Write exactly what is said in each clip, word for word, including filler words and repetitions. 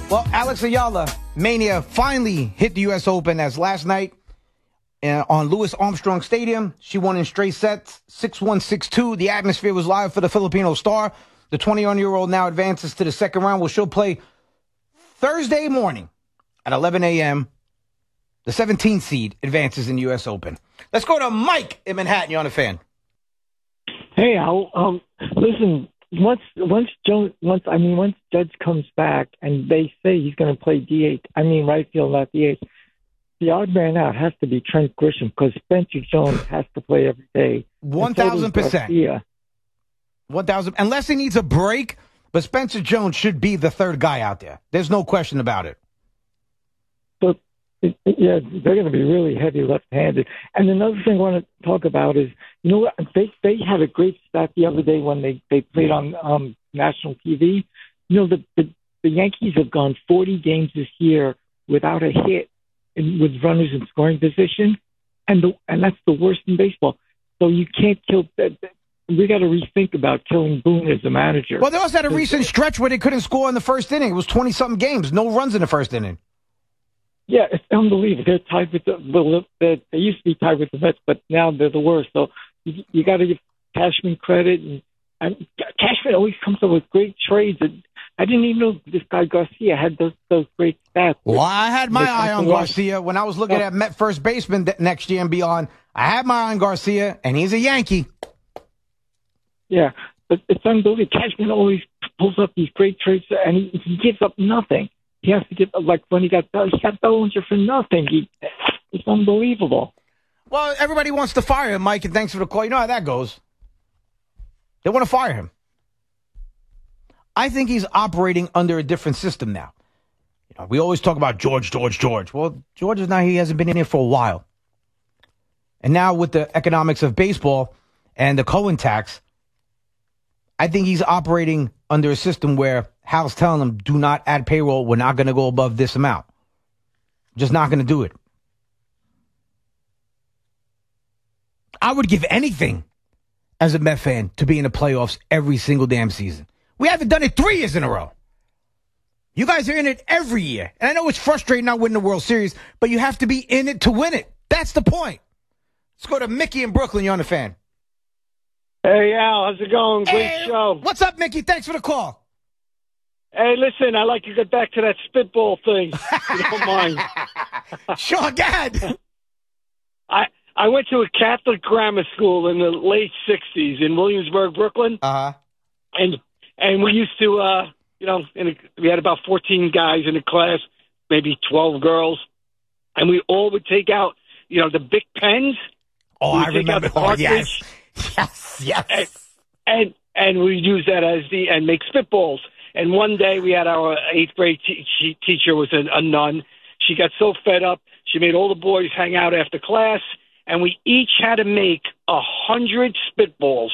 Well, Alex Ayala, Mania, finally hit the U S Open as last night uh, on Louis Armstrong Stadium. She won in straight sets, six one, six two. The atmosphere was live for the Filipino star. The twenty-one-year-old now advances to the second round, where she'll play Thursday morning at eleven a.m. The seventeenth seed advances in the U S Open. Let's go to Mike in Manhattan. You're on the Fan. Hey, Al. Um, listen. Once, once Jones, once I mean, once Judge comes back and they say he's going to play D H, I mean right field, not D H. The odd man out has to be Trent Grisham because Spencer Jones has to play every day. One thousand percent. Yeah. One thousand. Unless he needs a break, but Spencer Jones should be the third guy out there. There's no question about it. But yeah, they're going to be really heavy left-handed. And another thing I want to talk about is, you know what? They they had a great stat the other day when they, they played on um, national T V. You know, the, the the Yankees have gone forty games this year without a hit in, with runners in scoring position, and the, and that's the worst in baseball. So you can't kill. We got to rethink about killing Boone as a manager. Well, they also had a recent stretch where they couldn't score in the first inning. It was twenty-something games, no runs in the first inning. Yeah, it's unbelievable. They're tied with the well, they they used to be tied with the Mets, but now they're the worst. So you, you got to give Cashman credit, and, and Cashman always comes up with great trades. And I didn't even know this guy Garcia had those those great stats. Well, I had my eye on Garcia when I was looking at Met first baseman next year and beyond. I had my eye on Garcia, and he's a Yankee. Yeah, but it's unbelievable. Cashman always pulls up these great trades, and he, he gives up nothing. He has to give, like when he got he got Bellinger for nothing. He, it's unbelievable. Well, everybody wants to fire him, Mike, and thanks for the call. You know how that goes. They want to fire him. I think he's operating under a different system now. You know, we always talk about George, George, George. Well, George is now, he hasn't been in here for a while. And now with the economics of baseball and the Cohen tax, I think he's operating under a system where Hal's telling him, do not add payroll. We're not going to go above this amount. Just not going to do it. I would give anything as a Met fan to be in the playoffs every single damn season. We haven't done it three years in a row. You guys are in it every year. And I know it's frustrating not winning the World Series, but you have to be in it to win it. That's the point. Let's go to Mickey in Brooklyn. You're on the Fan. Hey, Al. How's it going? Great hey, show. What's up, Mickey? Thanks for the call. Hey, listen, I like to get back to that spitball thing, if you don't mind. Sure, go ahead. I, I went to a Catholic grammar school in the late sixties in Williamsburg, Brooklyn. Uh-huh. And and we used to, uh, you know, in a, we had about fourteen guys in the class, maybe twelve girls. And we all would take out, you know, the big pens. Oh, I remember. Oh, yes. Yes, yes. And, and, and we use that as the, and make spitballs. And one day we had our eighth grade te- she, teacher was a, a nun. She got so fed up, she made all the boys hang out after class, and we each had to make a hundred spitballs.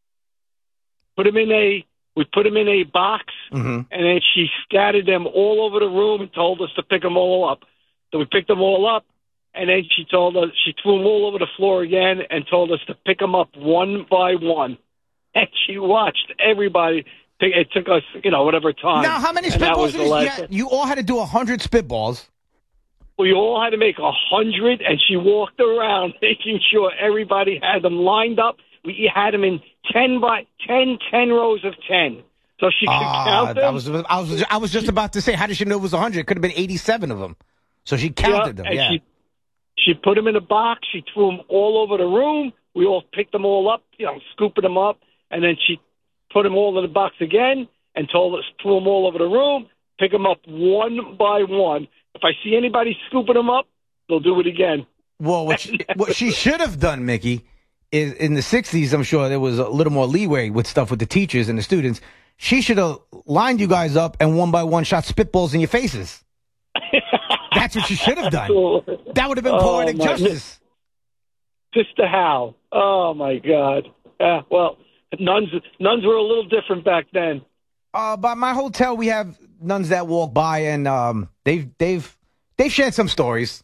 Put them in a, we put them in a box, mm-hmm. and then she scattered them all over the room and told us to pick them all up. So we picked them all up, and then she told us, she threw them all over the floor again and told us to pick them up one by one. And she watched everybody. It took us, you know, whatever time. Now, how many spitballs did you, had, you all had to do a hundred spitballs. We all had to make a hundred, and she walked around making sure everybody had them lined up. We had them in ten by ten, ten rows of ten, so she could uh, count them. I was, I was, I was just about to say, how did she know it was a hundred? It could have been eighty-seven of them. So she counted yeah, them. And yeah. She, she put them in a box. She threw them all over the room. We all picked them all up, you know, scooping them up, and then she put them all in the box again and told us to throw them all over the room, pick them up one by one. If I see anybody scooping them up, they'll do it again. Well, what she, what she should have done, Mickey, is in the sixties, I'm sure there was a little more leeway with stuff with the teachers and the students. She should have lined you guys up and one by one shot spitballs in your faces. That's what she should have done. That would have been poetic oh, justice. Sister Hal. Oh, my God. Yeah, well, nuns nuns were a little different back then. Uh, by my hotel, we have nuns that walk by, and um, they've they've they've shared some stories.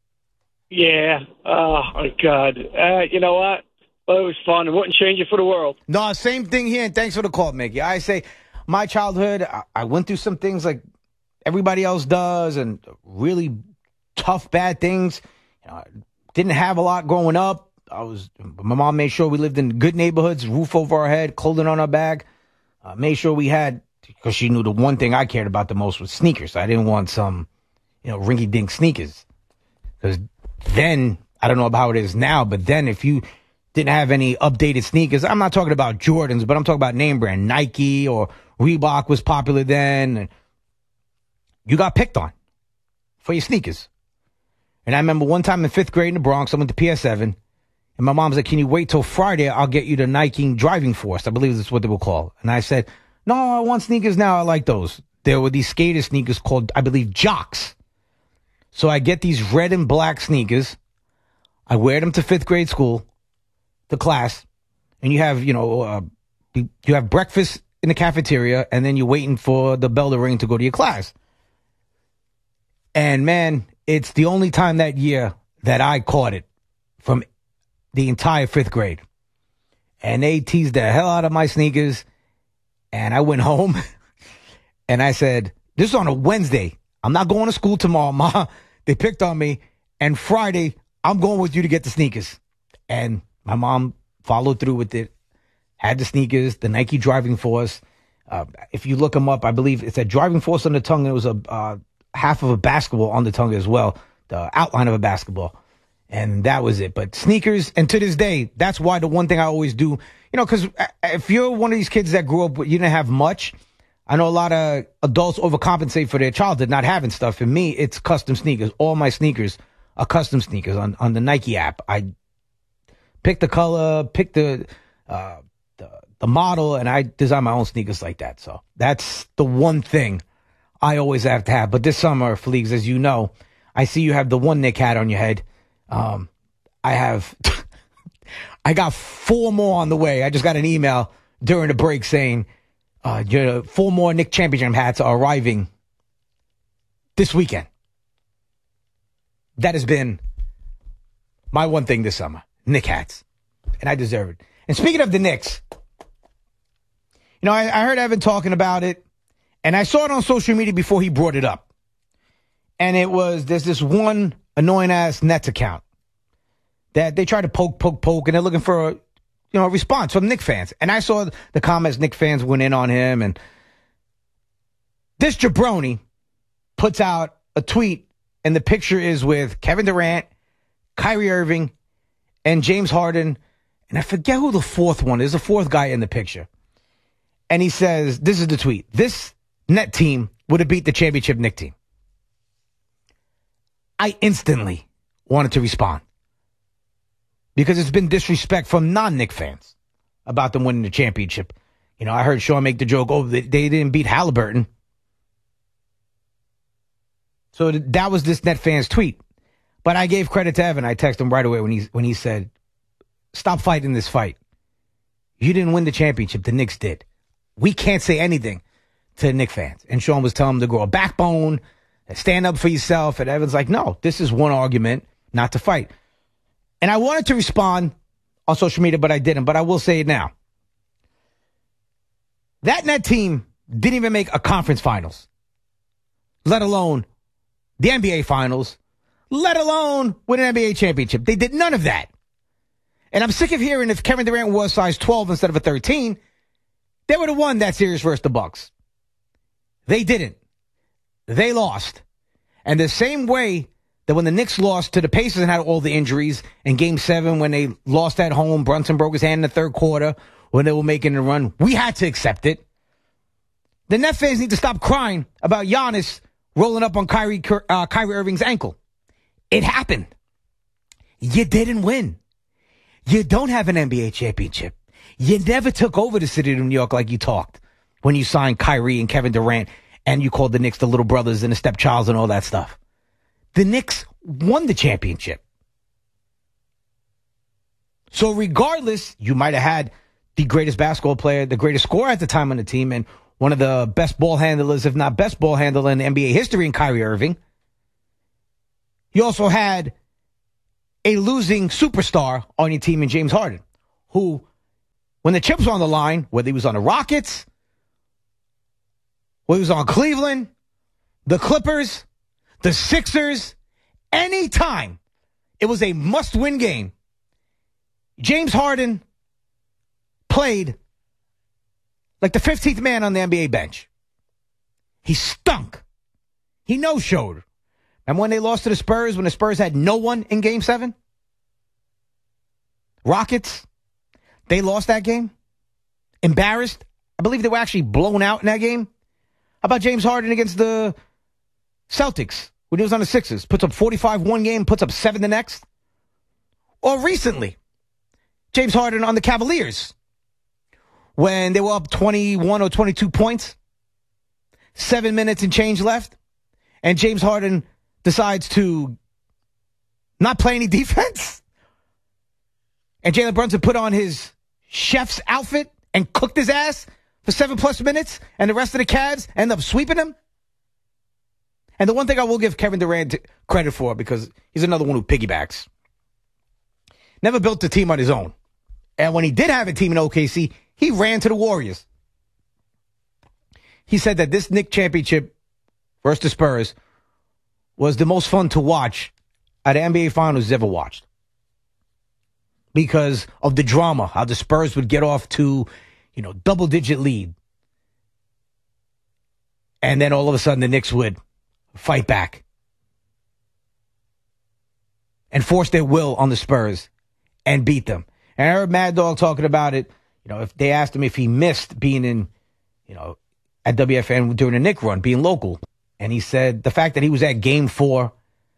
Yeah. Oh my God. Uh, you know what? Well, it was fun. I wouldn't change it for the world. No, same thing here. And thanks for the call, Mickey. I say, my childhood, I, I went through some things like everybody else does and really tough, bad things. You know, I didn't have a lot growing up. I was, my mom made sure we lived in good neighborhoods, roof over our head, clothing on our back. Uh, made sure we had, because she knew the one thing I cared about the most was sneakers. I didn't want some, you know, rinky-dink sneakers. Because then, I don't know about how it is now, but then if you didn't have any updated sneakers, I'm not talking about Jordans, but I'm talking about name brand. Nike or Reebok was popular then. You got picked on for your sneakers. And I remember one time in fifth grade in the Bronx, I went to P S seven. And my mom's like, can you wait till Friday? I'll get you the Nike Driving Force. I believe that's what they were called. And I said, no, I want sneakers now. I like those. There were these skater sneakers called, I believe, Jocks. So I get these red and black sneakers. I wear them to fifth grade school, the class. And you have, you know, uh, you have breakfast in the cafeteria. And then you're waiting for the bell to ring to go to your class. And, man, it's the only time that year that I caught it from the entire fifth grade. And they teased the hell out of my sneakers. And I went home and I said, this is on a Wednesday. I'm not going to school tomorrow, Ma. They picked on me. And Friday, I'm going with you to get the sneakers. And my mom followed through with it. Had the sneakers, the Nike Driving Force. Uh, if you look them up, I believe it's a Driving Force on the tongue. It was a uh, half of a basketball on the tongue as well. The outline of a basketball. And that was it. But sneakers, and to this day, that's why the one thing I always do, you know, because if you're one of these kids that grew up, you didn't have much. I know a lot of adults overcompensate for their childhood not having stuff. For me, it's custom sneakers. All my sneakers are custom sneakers on, on the Nike app. I pick the color, pick the, uh, the the model, and I design my own sneakers like that. So that's the one thing I always have to have. But this summer, Fleegs, as you know, I see you have the one Nick hat on your head. Um, I have, I got four more on the way. I just got an email during the break saying, uh, your four more Nick Championship hats are arriving this weekend. That has been my one thing this summer, Nick hats. And I deserve it. And speaking of the Knicks, you know, I, I heard Evan talking about it, and I saw it on social media before he brought it up. And it was, there's this one annoying ass Nets account that they try to poke, poke, poke, and they're looking for a, you know, a response from Knicks fans. And I saw the comments Knicks fans went in on him, and this jabroni puts out a tweet, and the picture is with Kevin Durant, Kyrie Irving, and James Harden, and I forget who the fourth one is. There's a fourth guy in the picture. And he says, this is the tweet, this Net team would have beat the championship Knicks team. I instantly wanted to respond because it's been disrespect from non-Knicks fans about them winning the championship. You know, I heard Sean make the joke, oh, they, they didn't beat Halliburton. So that was this Net fan's tweet. But I gave credit to Evan. I texted him right away when he, when he said, stop fighting this fight. You didn't win the championship. The Knicks did. We can't say anything to the Knicks fans. And Sean was telling him to grow a backbone, stand up for yourself. And Evan's like, no, this is one argument not to fight. And I wanted to respond on social media, but I didn't. But I will say it now. That Net team didn't even make a conference finals, let alone the N B A finals, let alone win an N B A championship. They did none of that. And I'm sick of hearing if Kevin Durant was size twelve instead of a thirteen, they would have won that series versus the Bucks. They didn't. They lost. And the same way that when the Knicks lost to the Pacers and had all the injuries in Game seven when they lost at home, Brunson broke his hand in the third quarter when they were making a run, we had to accept it. The Net fans need to stop crying about Giannis rolling up on Kyrie, uh, Kyrie Irving's ankle. It happened. You didn't win. You don't have an N B A championship. You never took over the city of New York like you talked when you signed Kyrie and Kevin Durant and you called the Knicks the little brothers and the stepchilds and all that stuff. The Knicks won the championship. So regardless, you might have had the greatest basketball player, the greatest scorer at the time on the team, and one of the best ball handlers, if not best ball handler in N B A history in Kyrie Irving. You also had a losing superstar on your team in James Harden, who, when the chips were on the line, whether he was on the Rockets, whether he was on Cleveland, the Clippers, the Sixers, anytime it was a must-win game, James Harden played like the fifteenth man on the N B A bench. He stunk. He no-showed. And when they lost to the Spurs, when the Spurs had no one in Game seven, Rockets, they lost that game. Embarrassed. I believe they were actually blown out in that game. How about James Harden against the Celtics when he was on the Sixers? Puts up forty-five one game, puts up seven the next. Or recently, James Harden on the Cavaliers when they were up twenty-one or twenty-two points, seven minutes and change left, and James Harden decides to not play any defense. And Jalen Brunson put on his chef's outfit and cooked his ass for seven plus minutes, and the rest of the Cavs end up sweeping him. And the one thing I will give Kevin Durant credit for, because he's another one who piggybacks, never built a team on his own. And when he did have a team in O K C, he ran to the Warriors. He said that this Knicks championship versus the Spurs was the most fun to watch at the N B A Finals he's ever watched. Because of the drama, how the Spurs would get off to, you know, double-digit lead. And then all of a sudden the Knicks would fight back and force their will on the Spurs and beat them. And I heard Mad Dog talking about it. You know, if they asked him if he missed being in, you know, at W F N during the Knick run, being local. And he said the fact that he was at game four,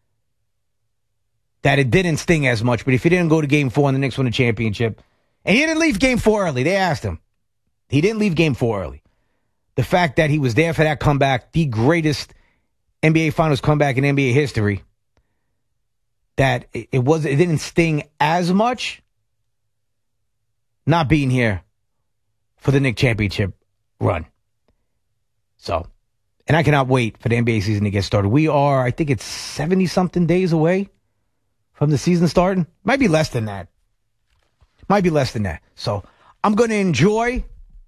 that it didn't sting as much. But if he didn't go to game four and the Knicks won the championship, and he didn't leave game four early, they asked him. He didn't leave game four early. The fact that he was there for that comeback, the greatest N B A Finals comeback in N B A history, that it, it was it didn't sting as much not being here for the Knicks championship run. So, and I cannot wait for the N B A season to get started. We are, I think it's seventy-something days away from the season starting. Might be less than that. Might be less than that. So, I'm going to enjoy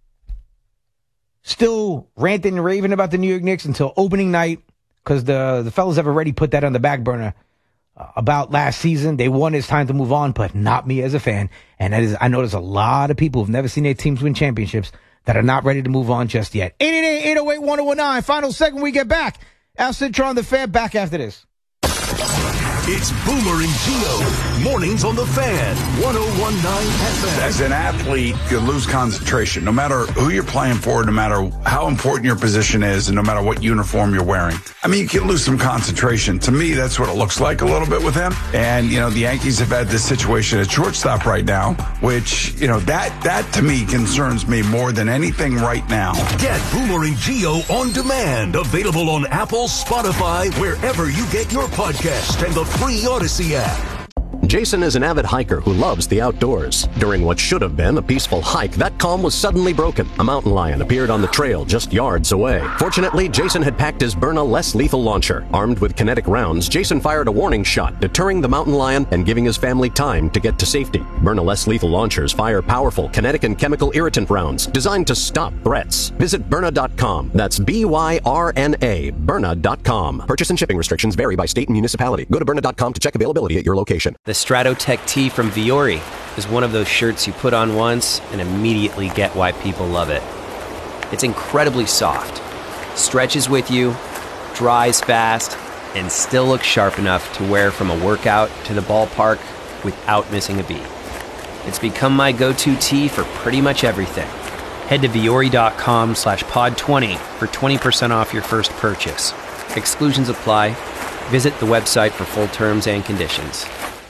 still ranting and raving about the New York Knicks until opening night, because the, the fellas have already put that on the back burner uh, about last season. They won, it's time to move on, but not me as a fan. And that is, I know there's a lot of people who've never seen their teams win championships that are not ready to move on just yet. eight eight eight, eight oh eight, one oh one nine. Final segment, we get back. Al Citron, the Fan, back after this. It's Boomer and Gio. Mornings on the Fan. one oh one point nine F M. As an athlete, you lose concentration. No matter who you're playing for, no matter how important your position is, and no matter what uniform you're wearing. I mean, you can lose some concentration. To me, that's what it looks like a little bit with him. And, you know, the Yankees have had this situation at shortstop right now, which, you know, that, that to me concerns me more than anything right now. Get Boomer and Gio on demand. Available on Apple, Spotify, wherever you get your podcast, and the free Odyssey app. Jason is an avid hiker who loves the outdoors. During what should have been a peaceful hike, that calm was suddenly broken. A mountain lion appeared on the trail just yards away. Fortunately, Jason had packed his Byrna less lethal launcher. Armed with kinetic rounds, Jason fired a warning shot, deterring the mountain lion and giving his family time to get to safety. Byrna less lethal launchers fire powerful kinetic and chemical irritant rounds designed to stop threats. Visit Byrna dot com. That's B Y R N A, Byrna dot com. Purchase and shipping restrictions vary by state and municipality. Go to Byrna dot com to check availability at your location. The Stratotech tee from Viore is one of those shirts you put on once and immediately get why people love it. It's incredibly soft, stretches with you, dries fast, and still looks sharp enough to wear from a workout to the ballpark without missing a beat. It's become my go-to tee for pretty much everything. Head to Viore.com slash pod 20 for twenty percent off your first purchase. Exclusions apply. Visit the website for full terms and conditions.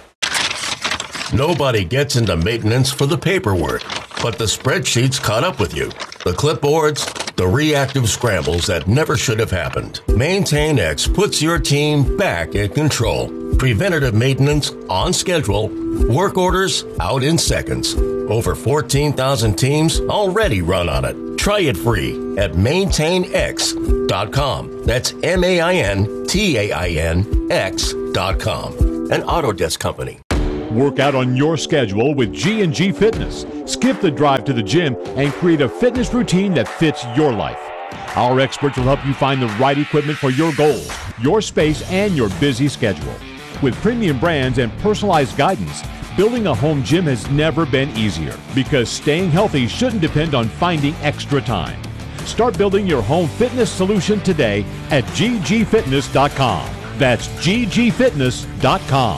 Nobody gets into maintenance for the paperwork, but the spreadsheets caught up with you. The clipboards, the reactive scrambles that never should have happened. MaintainX puts your team back in control. Preventative maintenance on schedule. Work orders out in seconds. Over fourteen thousand teams already run on it. Try it free at maintain x dot com. That's M A I N T A I N X dot com. An Autodesk company. Work out on your schedule with G and G Fitness. Skip the drive to the gym and create a fitness routine that fits your life. Our experts will help you find the right equipment for your goals, your space, and your busy schedule. With premium brands and personalized guidance, building a home gym has never been easier because staying healthy shouldn't depend on finding extra time. Start building your home fitness solution today at G G fitness dot com. That's G G fitness dot com.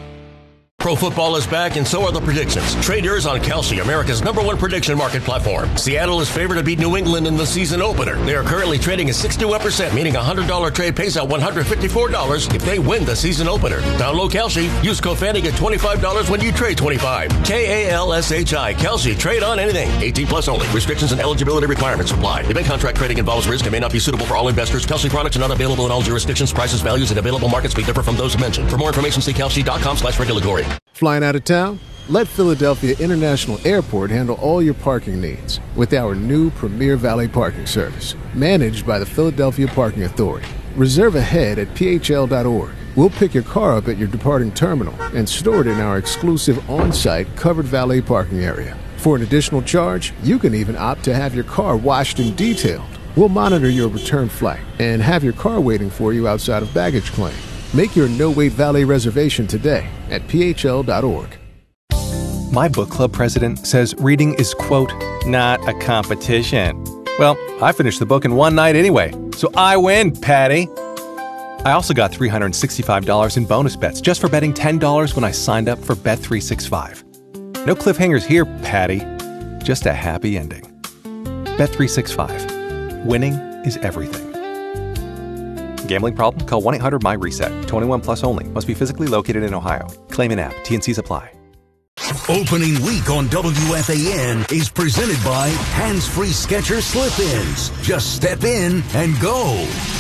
Pro football is back, and so are the predictions. Trade yours on Kalshi, America's number one prediction market platform. Seattle is favored to beat New England in the season opener. They are currently trading at sixty-one percent, meaning a one hundred dollars trade pays out one hundred fifty-four dollars if they win the season opener. Download Kalshi. Use code Fanny, get twenty-five dollars when you trade twenty-five. K A L S H I. Kalshi. Trade on anything. eighteen plus only. Restrictions and eligibility requirements apply. Event contract trading involves risk and may not be suitable for all investors. Kalshi products are not available in all jurisdictions. Prices, values, and available markets may differ from those mentioned. For more information, see Kalshi dot com slash regulatory. Flying out of town? Let Philadelphia International Airport handle all your parking needs with our new Premier Valet Parking Service, managed by the Philadelphia Parking Authority. Reserve ahead at P H L dot org. We'll pick your car up at your departing terminal and store it in our exclusive on-site covered valet parking area. For an additional charge, you can even opt to have your car washed and detailed. We'll monitor your return flight and have your car waiting for you outside of baggage claim. Make your no-wait valet reservation today at P H L dot org. My book club president says reading is, quote, not a competition. Well, I finished the book in one night anyway, so I win, Patty. I also got three hundred sixty-five dollars in bonus bets just for betting ten dollars when I signed up for Bet three sixty-five. No cliffhangers here, Patty. Just a happy ending. Bet three sixty-five. Winning is everything. Gambling problem? Call one eight hundred M Y reset. twenty-one plus only. Must be physically located in Ohio. Claim in app. T and Cs apply. Opening week on W F A N is presented by Hands-Free Skechers Slip-Ins. Just step in and go.